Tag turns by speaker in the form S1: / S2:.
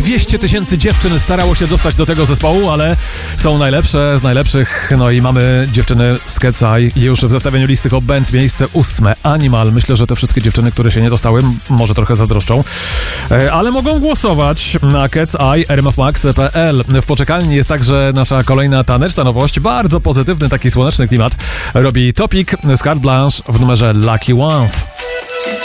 S1: 200 000 dziewczyn starało się dostać do tego zespołu, ale są najlepsze z najlepszych. No i mamy dziewczyny z Cat's Eye już w zestawieniu listy Hot Bands, miejsce 8. Animal. Myślę, że te wszystkie dziewczyny, które się nie dostały, może trochę zazdroszczą, ale mogą głosować na Cat's Eye, rmfmax.pl. W poczekalni jest także nasza kolejna taneczna nowość. Bardzo pozytywny, taki słoneczny klimat robi Topic z Carte Blanche w numerze Lucky Ones.